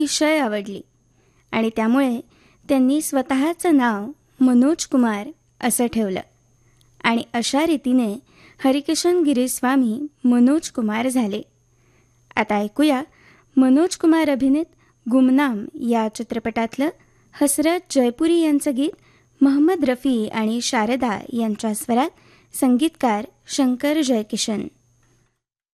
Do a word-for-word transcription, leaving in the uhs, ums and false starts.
अतिशय आवडली आणि त्यामुळे त्यांनी स्वतःचं नाव मनोज कुमार असं ठेवलं आणि अशा रीतीने हरिकिशन गिरीस्वामी मनोज कुमार झाले. आता ऐकूया मनोज कुमार अभिनीत गुमनाम या चित्रपटातलं हसरत जयपुरी यांचं गीत मोहम्मद रफी आणि शारदा यांच्या स्वरात, संगीतकार शंकर जयकिशन.